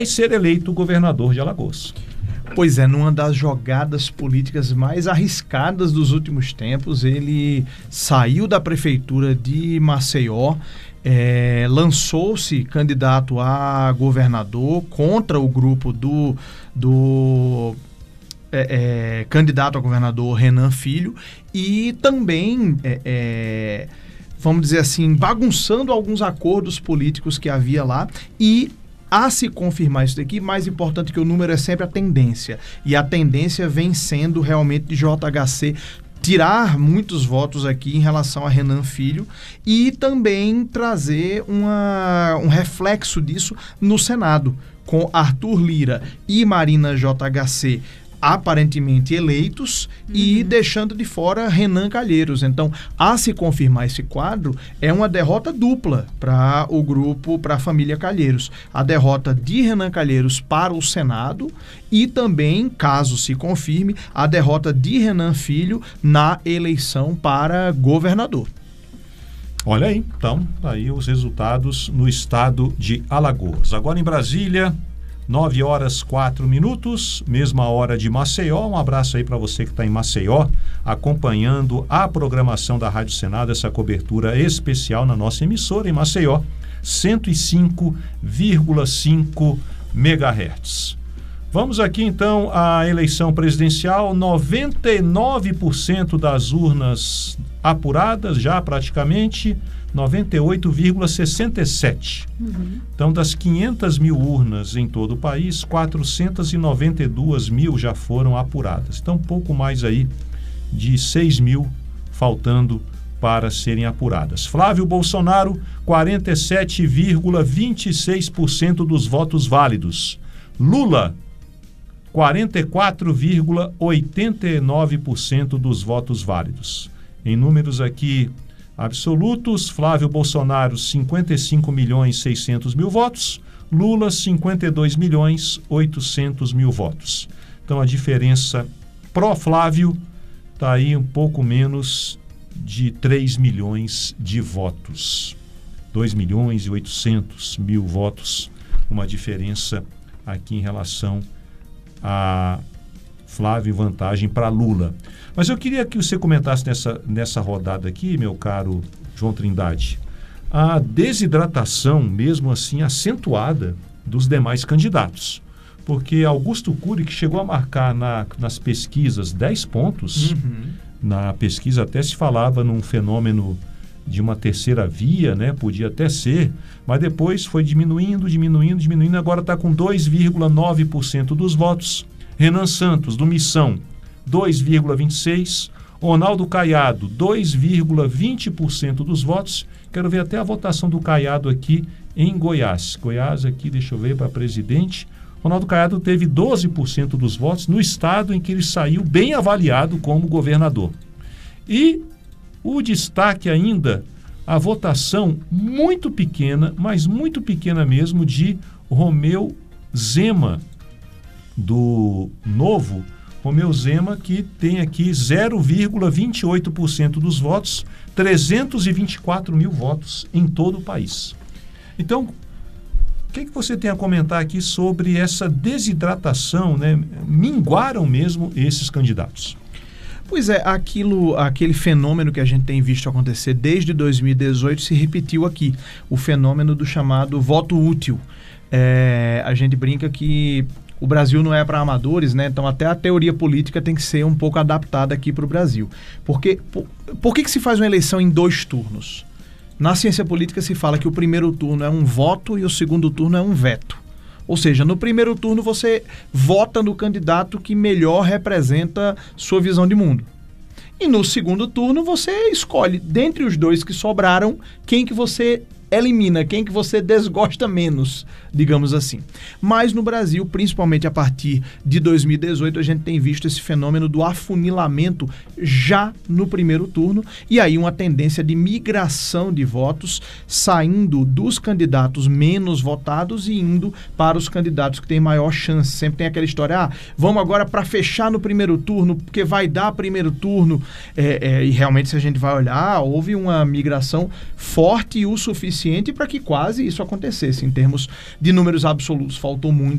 ser eleito governador de Alagoas. Pois é, numa das jogadas políticas mais arriscadas dos últimos tempos, ele saiu da prefeitura de Maceió, lançou-se candidato a governador contra o grupo do candidato a governador Renan Filho e também, vamos dizer assim, bagunçando alguns acordos políticos que havia lá e a se confirmar isso daqui, mais importante que o número é sempre a tendência. E a tendência vem sendo realmente de JHC tirar muitos votos aqui em relação a Renan Filho e também trazer um reflexo disso no Senado, com Arthur Lira e Marina JHC aparentemente eleitos e deixando de fora Renan Calheiros. Então, a se confirmar esse quadro, é uma derrota dupla para o grupo, para a família Calheiros. A derrota de Renan Calheiros para o Senado e também, caso se confirme, a derrota de Renan Filho na eleição para governador. Olha aí, então, aí os resultados no estado de Alagoas. Agora em Brasília, 9h04, mesma hora de Maceió. Um abraço aí para você que está em Maceió, acompanhando a programação da Rádio Senado, essa cobertura especial na nossa emissora em Maceió, 105,5 MHz. Vamos aqui então à eleição presidencial, 99% das urnas apuradas já praticamente, 98,67. Então, das 500 mil urnas em todo o país, 492 mil já foram apuradas. Então, pouco mais aí de 6 mil faltando para serem apuradas. Flávio Bolsonaro, 47,26% dos votos válidos. Lula, 44,89% dos votos válidos. Em números aqui absolutos, Flávio Bolsonaro, 55.600.000 votos, Lula, 52.800.000 votos. Então, a diferença pró-Flávio está aí um pouco menos de 3 milhões de votos. 2.800.000 votos, uma diferença aqui em relação a Flávio em vantagem para Lula. Mas eu queria que você comentasse nessa rodada aqui, meu caro João Trindade, a desidratação, mesmo assim, acentuada dos demais candidatos. Porque Augusto Cury, que chegou a marcar nas pesquisas 10 pontos, na pesquisa até se falava num fenômeno de uma terceira via, né? Podia até ser, mas depois foi diminuindo, agora está com 2,9% dos votos. Renan Santos, do Missão, 2,26%. Ronaldo Caiado, 2,20% dos votos. Quero ver até a votação do Caiado aqui em Goiás. Goiás aqui, deixa eu ver, para presidente. Ronaldo Caiado teve 12% dos votos no estado em que ele saiu bem avaliado como governador. E o destaque ainda, a votação muito pequena, mas muito pequena mesmo, de Romeu Zema, do Novo, Romeu Zema, que tem aqui 0,28% dos votos, 324 mil votos em todo o país. Então, o que você tem a comentar aqui sobre essa desidratação, né? Minguaram mesmo esses candidatos? Pois é, aquele fenômeno que a gente tem visto acontecer desde 2018 se repetiu aqui, o fenômeno do chamado voto útil. A gente brinca que o Brasil não é para amadores, né? Então até a teoria política tem que ser um pouco adaptada aqui para o Brasil. Porque por que se faz uma eleição em 2 turnos? Na ciência política se fala que o primeiro turno é um voto e o segundo turno é um veto. Ou seja, no primeiro turno você vota no candidato que melhor representa sua visão de mundo. E no segundo turno você escolhe, dentre os 2 que sobraram, quem que você elimina, quem que você desgosta menos, digamos assim. Mas no Brasil, principalmente a partir de 2018, a gente tem visto esse fenômeno do afunilamento já no primeiro turno e aí uma tendência de migração de votos saindo dos candidatos menos votados e indo para os candidatos que têm maior chance. Sempre tem aquela história, vamos agora para fechar no primeiro turno, porque vai dar primeiro turno. E realmente, se a gente vai olhar, houve uma migração forte e o suficiente suficiente para que quase isso acontecesse. Em termos de números absolutos, faltou muito.